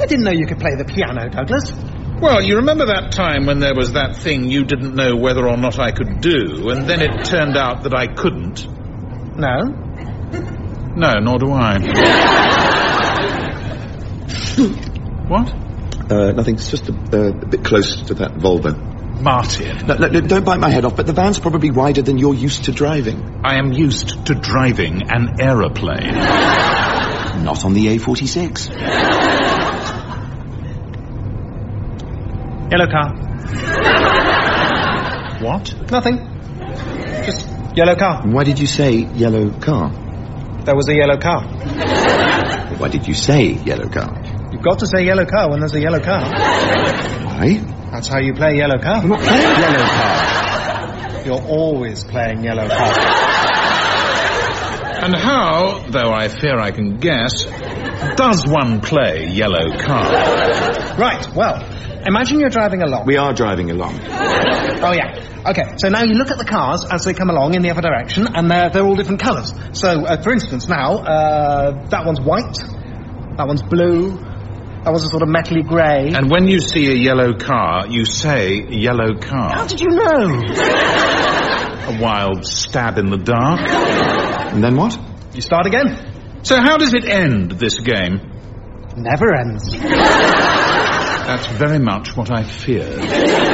I didn't know you could play the piano, Douglas. Well, you remember that time when there was that thing you didn't know whether or not I could do, and then it turned out that I couldn't? No. No, nor do I. What? Nothing. It's just a bit close to that Volvo. Martin. No, don't bite my head off, but the van's probably wider than you're used to driving. I am used to driving an aeroplane. Not on the A46. Yellow car. What? Nothing. Just yellow car. Why did you say yellow car? There was a yellow car. Why did you say yellow car? You've got to say yellow car when there's a yellow car. Why? That's how you play yellow car. I'm not playing yellow car. You're always playing yellow car. And how, though I fear I can guess, does one play yellow car? Right, well, imagine you're driving along. We are driving along. Oh, yeah. Okay, so now you look at the cars as they come along in the other direction, and they're all different colours. So, for instance, now, that one's white, that one's blue, that one's a sort of metally grey. And when you see a yellow car, you say yellow car. How did you know? A wild stab in the dark. And then what? You start again. So how does it end, this game? Never ends. That's very much what I feared.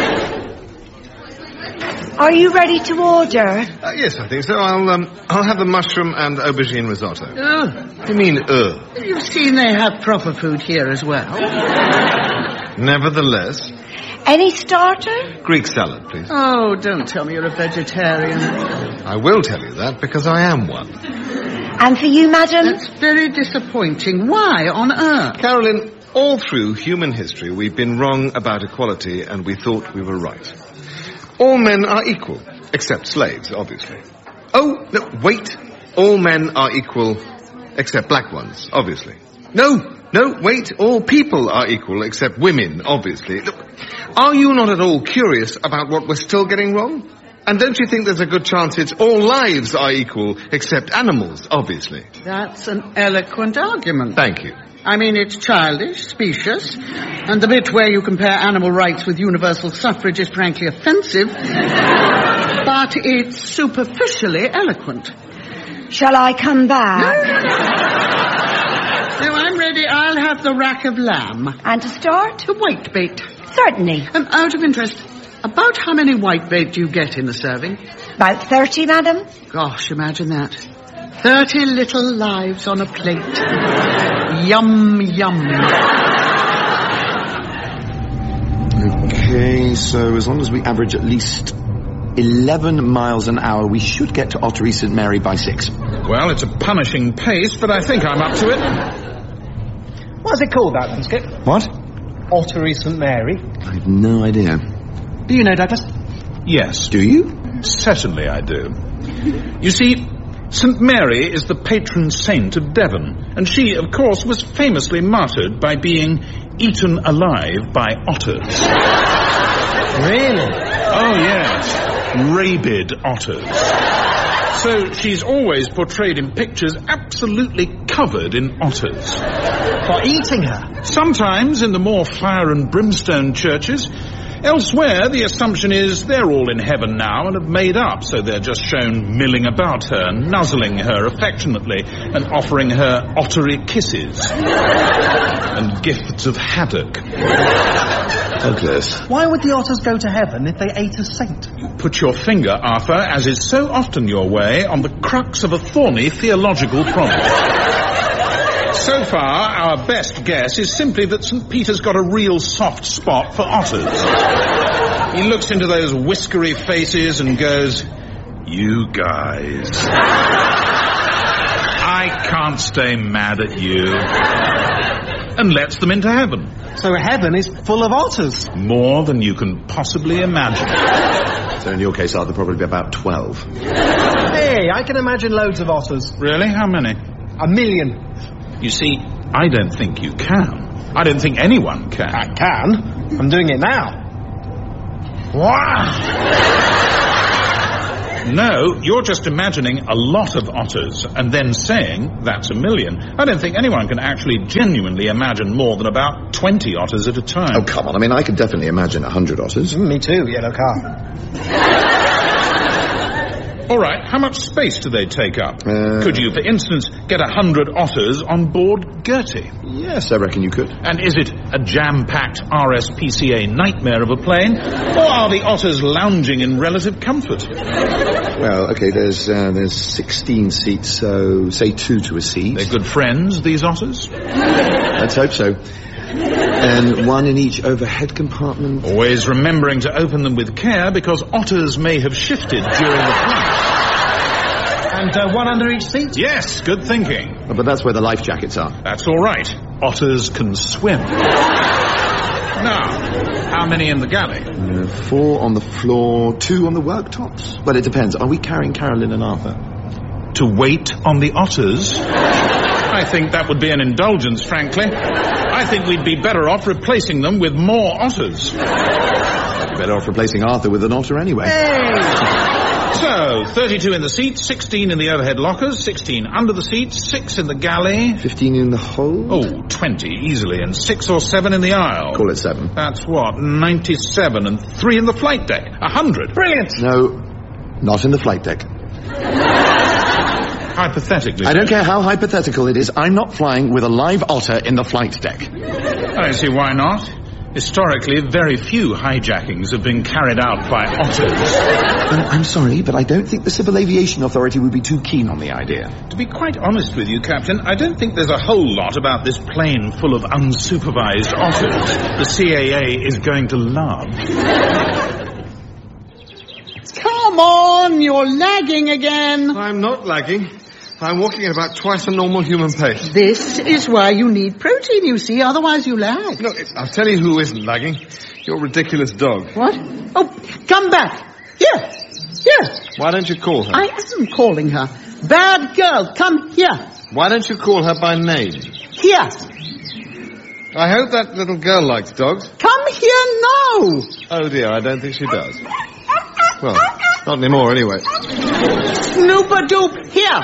Are you ready to order? Yes, I think so. I'll have the mushroom and aubergine risotto. What do you mean, You've seen they have proper food here as well. Nevertheless. Any starter? Greek salad, please. Oh, don't tell me you're a vegetarian. I will tell you that because I am one. And for you, madam? That's very disappointing. Why on earth? Carolyn, all through human history we've been wrong about equality and we thought we were right. All men are equal, except slaves, obviously. Oh, no, wait. All men are equal, except black ones, obviously. No, wait. All people are equal, except women, obviously. Look, are you not at all curious about what we're still getting wrong? And don't you think there's a good chance it's all lives are equal, except animals, obviously? That's an eloquent argument. Thank you. I mean, it's childish, specious, and the bit where you compare animal rights with universal suffrage is frankly offensive, but it's superficially eloquent. Shall I come back? No, I'm ready. I'll have the rack of lamb. And to start? The whitebait. Certainly. Out of interest, about how many whitebait do you get in the serving? About 30, madam. Gosh, imagine that. 30 little lives on a plate. Yum, yum. Okay, so as long as we average at least 11 miles an hour, we should get to Ottery St Mary by 6. Well, it's a punishing pace, but I think I'm up to it. What's it called, that then, Skip? What? Ottery St Mary. I have no idea. Do you know, Douglas? Yes. Do you? Certainly I do. You see, St Mary is the patron saint of Devon, and she, of course, was famously martyred by being eaten alive by otters. Really? Oh, yes. Rabid otters. So she's always portrayed in pictures absolutely covered in otters. For eating her? Sometimes in the more fire and brimstone churches. Elsewhere, the assumption is they're all in heaven now and have made up, so they're just shown milling about her, nuzzling her affectionately, and offering her ottery kisses. And gifts of haddock. Douglas. Why would the otters go to heaven if they ate a saint? Put your finger, Arthur, as is so often your way, on the crux of a thorny theological problem. So far, our best guess is simply that St. Peter's got a real soft spot for otters. He looks into those whiskery faces and goes, "You guys. I can't stay mad at you." And lets them into heaven. So heaven is full of otters? More than you can possibly imagine. So in your case, Arthur, probably about 12. Hey, I can imagine loads of otters. Really? How many? 1 million. You see, I don't think you can. I don't think anyone can. I can. I'm doing it now. Wow! No, you're just imagining a lot of otters and then saying that's 1 million. I don't think anyone can actually genuinely imagine more than about 20 otters at a time. Oh, come on. I mean, I could definitely imagine 100 otters. Me too, yellow car. All right, how much space do they take up? Could you, for instance, get 100 otters on board Gertie? Yes, I reckon you could. And is it a jam-packed RSPCA nightmare of a plane, or are the otters lounging in relative comfort? Well, okay, there's 16 seats, so say 2 to a seat. They're good friends, these otters? Let's hope so. And 1 in each overhead compartment. Always remembering to open them with care, because otters may have shifted during the flight. And 1 under each seat? Yes, good thinking. Oh, but that's where the life jackets are. That's all right. Otters can swim. Now, how many in the galley? 4 on the floor, 2 on the worktops. Well, it depends. Are we carrying Carolyn and Arthur? To wait on the otters? I think that would be an indulgence, frankly. I think we'd be better off replacing them with more otters. I'd be better off replacing Arthur with an otter anyway. So, 32 in the seats, 16 in the overhead lockers, 16 under the seats, 6 in the galley. 15 in the hold? Oh, 20 easily, and 6 or 7 in the aisle. Call it 7. That's what, 97, and 3 in the flight deck. 100. Brilliant! No, not in the flight deck. Hypothetically. I don't care how hypothetical it is. I'm not flying with a live otter in the flight deck. I don't see why not. Historically, very few hijackings have been carried out by otters. I'm sorry, but I don't think the Civil Aviation Authority would be too keen on the idea. To be quite honest with you, Captain, I don't think there's a whole lot about this plane full of unsupervised otters the CAA is going to love. Come on, you're lagging again. I'm not lagging. I'm walking at about twice the normal human pace. This is why you need protein, you see, otherwise you lag. Look, I'll tell you who isn't lagging. Your ridiculous dog. What? Oh, come back. Here. Why don't you call her? I am calling her. Bad girl, come here. Why don't you call her by name? Here. I hope that little girl likes dogs. Come here now. Oh dear, I don't think she does. Well, not anymore anyway. Snooper-doop, here.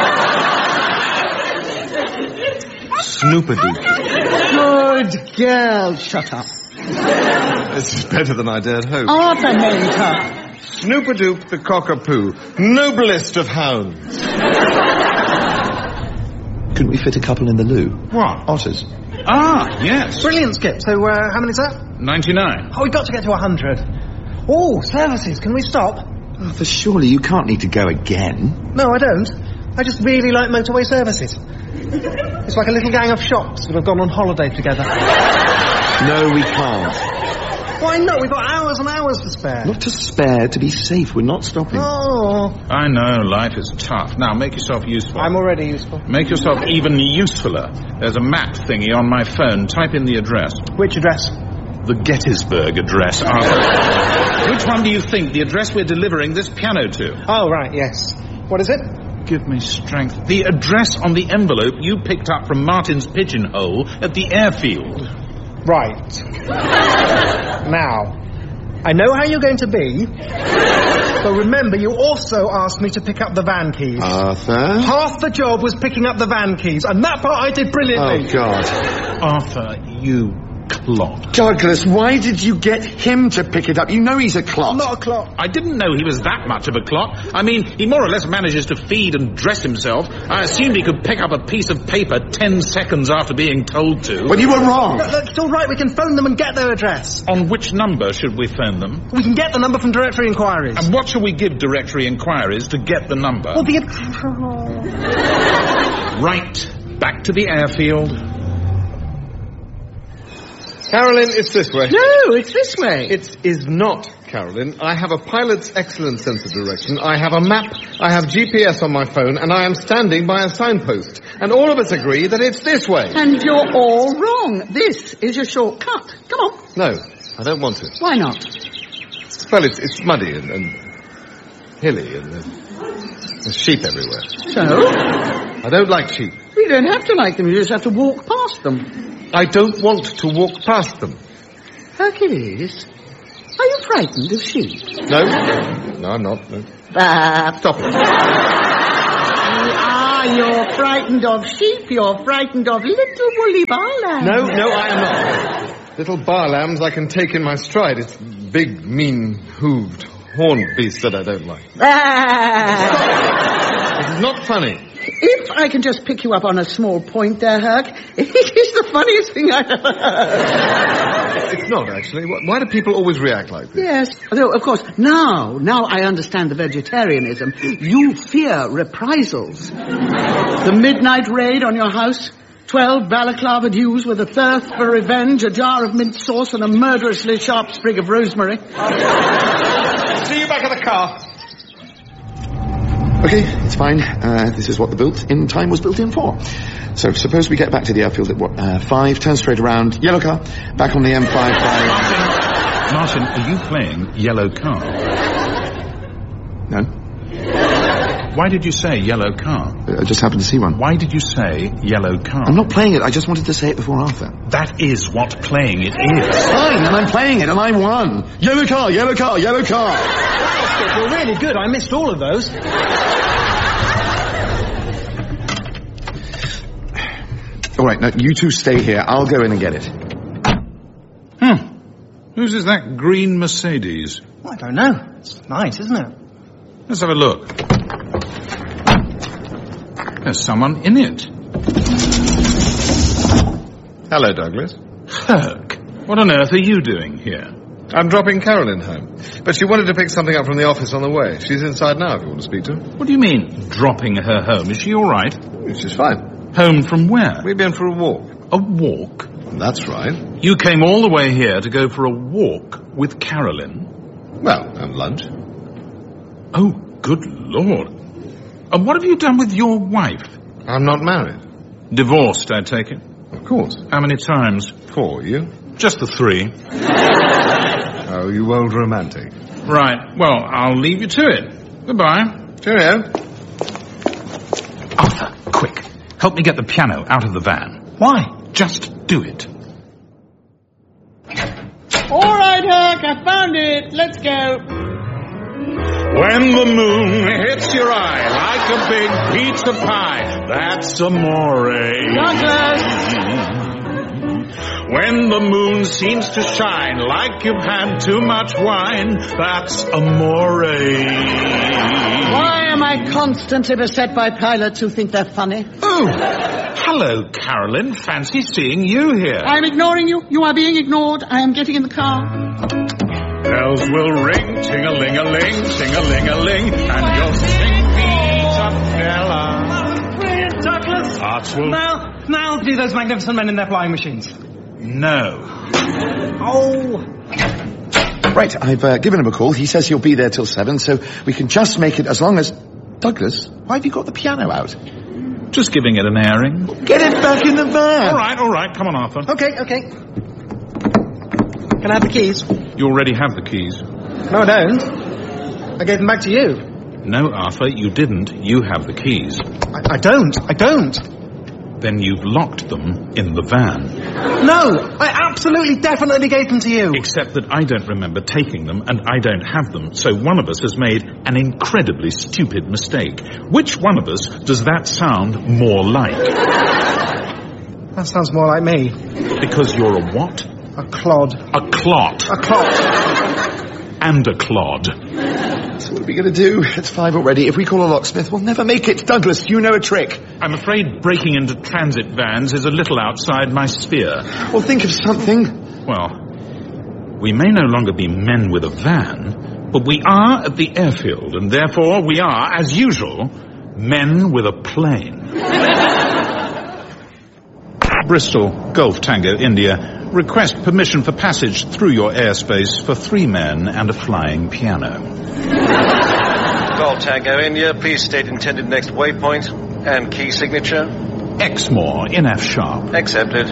Snooper-doop. Good girl. Shut up. This is better than I dared hope. Arthur named her. Snooper-doop the cockapoo, noblest of hounds. Couldn't we fit a couple in the loo? What? Otters. Ah, yes. Brilliant, Skip. So, how many is that? 99. Oh, we've got to get to 100. Oh, services. Can we stop? Arthur, surely you can't need to go again. No, I don't. I just really like motorway services. It's like a little gang of shops that have gone on holiday together. No, we can't. Why not? We've got hours and hours to spare. Not to spare, to be safe. We're not stopping. Oh, I know, life is tough. Now, make yourself useful. I'm already useful. Make yourself even usefuler. There's a map thingy on my phone. Type in the address. Which address? The Gettysburg address, Arthur. Which one do you think the address we're delivering this piano to? Oh, right, yes. What is it? Give me strength. The address on the envelope you picked up from Martin's pigeonhole at the airfield. Right. Now, I know how you're going to be, but remember, you also asked me to pick up the van keys. Arthur? Half the job was picking up the van keys, and that part I did brilliantly. Oh, God. Arthur, you clot. Douglas, why did you get him to pick it up? You know he's a clot. I'm not a clot. I didn't know he was that much of a clot. I mean, he more or less manages to feed and dress himself. I assumed he could pick up a piece of paper 10 seconds after being told to. Well, you were wrong. Look, it's all right. We can phone them and get their address. On which number should we phone them? We can get the number from directory inquiries. And what shall we give directory inquiries to get the number? Well, Right. Back to the airfield. Carolyn, it's this way. No, it's this way. It is not, Carolyn. I have a pilot's excellent sense of direction. I have a map. I have GPS on my phone, and I am standing by a signpost. And all of us agree that it's this way. And you're all wrong. This is your shortcut. Come on. No, I don't want to. Why not? Well, it's muddy and hilly, and there's sheep everywhere. So? I don't like sheep. You don't have to like them. You just have to walk past them. I don't want to walk past them. Hercules, are you frightened of sheep? No, I'm not. No. Stop it. You're frightened of sheep. You're frightened of little woolly bar lambs. No, I am not. Little bar lambs I can take in my stride. It's big, mean, hooved, horned beasts that I don't like. This is not funny. If I can just pick you up on a small point there, Herc, it is the funniest thing I've ever heard. It's not, actually. Why do people always react like this? Yes, although, of course, now I understand the vegetarianism. You fear reprisals. The midnight raid on your house, 12 balaclava dews with a thirst for revenge, a jar of mint sauce and a murderously sharp sprig of rosemary. See you back at the car. Okay, it's fine. This is what the built-in time was built in for. So suppose we get back to the airfield at 5, turn straight around, yellow car, back on the M55. Martin, are you playing yellow car? No, Why did you say yellow car? I just happened to see one. Why did you say yellow car? I'm not playing it, I just wanted to say it before Arthur. That is what playing it is. Fine, and I'm playing it, and I won. Yellow car, yellow car, yellow car. You're really good. I missed all of those. All right, now you two stay here. I'll go in and get it. Whose is that green Mercedes? I don't know. It's nice, isn't it? Let's have a look. There's someone in it. Hello, Douglas. Herc, what on earth are you doing here? I'm dropping Carolyn home. But she wanted to pick something up from the office on the way. She's inside now if you want to speak to her. What do you mean, dropping her home? Is she all right? She's fine. Home from where? We've been for a walk. A walk? That's right. You came all the way here to go for a walk with Carolyn? Well, and lunch. Oh, good Lord. And what have you done with your wife? I'm not married. Divorced, I take it? Of course. How many times? 4, you? Just the 3. Oh, you old romantic. Right, well, I'll leave you to it. Goodbye. Cheerio. Arthur, quick. Help me get the piano out of the van. Why? Just do it. All right, Herc, I found it. Let's go. When the moon hits your eye like a big pizza pie, that's amore. Douglas! When the moon seems to shine like you've had too much wine, that's amore. Why am I constantly beset by pilots who think they're funny? Oh, hello, Carolyn. Fancy seeing you here. I'm ignoring you. You are being ignored. I am getting in the car. Bells will ring, ting-a-ling-a-ling, ting-a-ling-a-ling, and you'll sing Peter Brilliant, Douglas. Hearts will... Now do those magnificent men in their flying machines. No. Oh. Right, I've given him a call. He says he'll be there till 7, so we can just make it as long as... Douglas, why have you got the piano out? Just giving it an airing. Get it back in the van. All right. Come on, Arthur. Okay. Can I have the keys? You already have the keys. No, I don't. I gave them back to you. No, Arthur, you didn't. You have the keys. I don't. Then you've locked them in the van. No, I absolutely, definitely gave them to you. Except that I don't remember taking them, and I don't have them. So one of us has made an incredibly stupid mistake. Which one of us does that sound more like? That sounds more like me. Because you're a what? A clod. A clot. A clot. And a clod. So what are we going to do? It's 5 already. If we call a locksmith, we'll never make it. Douglas, you know a trick. I'm afraid breaking into transit vans is a little outside my sphere. Well, think of something. Well, we may no longer be men with a van, but we are at the airfield, and therefore we are, as usual, men with a plane. Bristol, Golf Tango, India. Request permission for passage through your airspace for 3 men and a flying piano. Golf Tango, India. Please state intended next waypoint and key signature. Exmoor in F sharp. Accepted.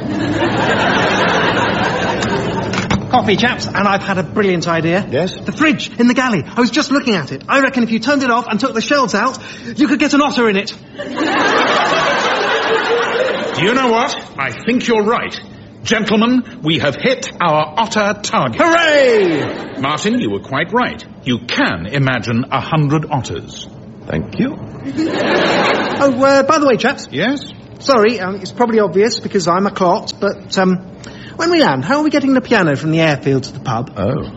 Coffee, chaps, and I've had a brilliant idea. Yes? The fridge in the galley. I was just looking at it. I reckon if you turned it off and took the shelves out, you could get an otter in it. Do you know what? I think you're right. Gentlemen, we have hit our otter target. Hooray! Martin, you were quite right. You can imagine 100 otters. Thank you. Oh, by the way, chaps. Yes? Sorry, it's probably obvious because I'm a clot, but when we land, how are we getting the piano from the airfield to the pub? Oh.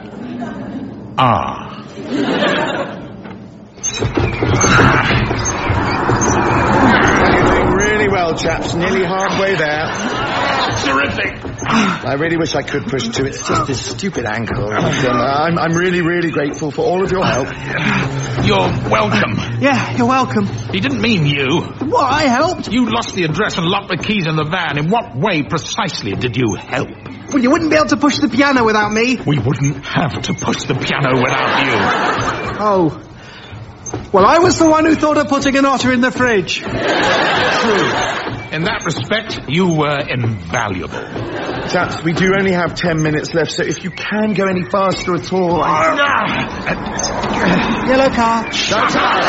Doing really well, chaps. Nearly halfway there. Terrific. I really wish I could push too. It's just this stupid ankle. I'm really, really grateful for all of your help. You're welcome. Yeah, you're welcome. He didn't mean you. What, I helped? You lost the address and locked the keys in the van. In what way precisely did you help? Well, you wouldn't be able to push the piano without me. We wouldn't have to push the piano without you. Oh. Well, I was the one who thought of putting an otter in the fridge. True. In that respect, you were invaluable. Chaps, we do only have 10 minutes left, so if you can go any faster at all... Yellow car. Shut up!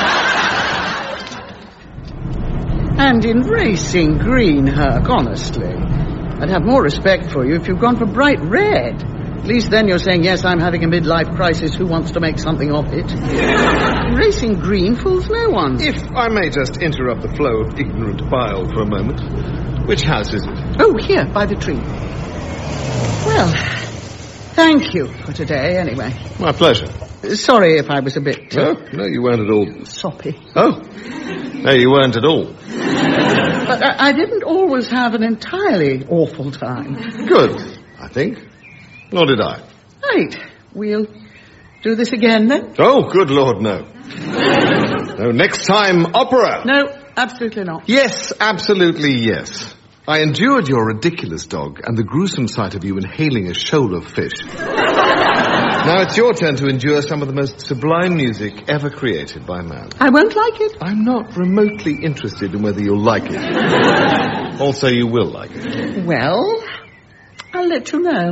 And in racing green, Herc, honestly, I'd have more respect for you if you'd gone for bright red. At least then you're saying, yes, I'm having a midlife crisis, who wants to make something of it? Racing green fools no one. If I may just interrupt the flow of ignorant bile for a moment. Which house is it? Oh, here, by the tree. Well, thank you for today, anyway. My pleasure. Sorry if I was a bit... No, you weren't at all. soppy. Oh, no, you weren't at all. But I didn't always have an entirely awful time. Good, I think. Nor did I. Right. We'll do this again, then? Oh, good Lord, no. No, next time, opera. No, absolutely not. Yes, absolutely yes. I endured your ridiculous dog and the gruesome sight of you inhaling a shoal of fish. Now it's your turn to endure some of the most sublime music ever created by man. I won't like it. I'm not remotely interested in whether you'll like it. Also, you will like it. Well, I'll let you know.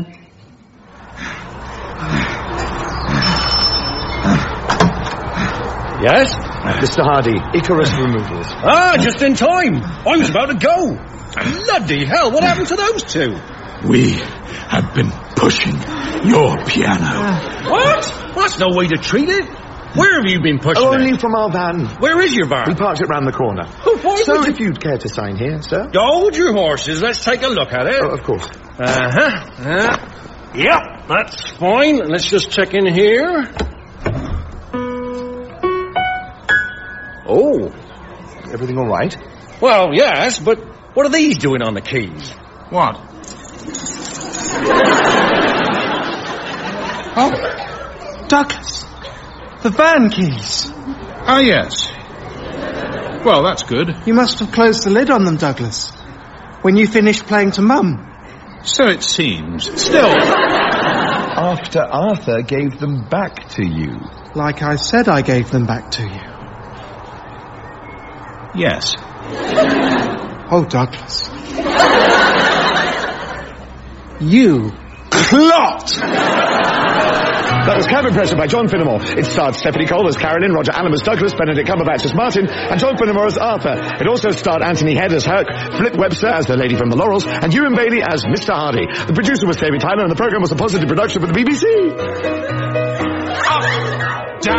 Yes? Mr. Hardy, Icarus removals. Ah, just in time. I was about to go. Bloody hell, what happened to those two? We have been pushing your piano. What? That's no way to treat it. Where have you been pushing Only it? from our van. Where is your We van? parked it round the corner. Why So would if you'd care to sign here, sir. Hold your horses. Let's take a look at it. Oh, of course. Yep, that's fine. Let's just check in here. Oh. Everything all right? Well, yes, but what are these doing on the keys? What? Oh, Douglas. The van keys. Ah, yes. Well, that's good. You must have closed the lid on them, Douglas. When you finished playing to Mum. So it seems. Still... After Arthur gave them back to you. Like I said I gave them back to you. Yes. Oh, Douglas. You clot! That was Cabin Pressure by John Finnemore. It starred Stephanie Cole as Carolyn, Roger Allam as Douglas, Benedict Cumberbatch as Martin, and John Finnemore as Arthur. It also starred Anthony Head as Herc, Flip Webster as the Lady from the Laurels, and Ewan Bailey as Mr. Hardy. The producer was David Tyler, and the program was a positive production for the BBC.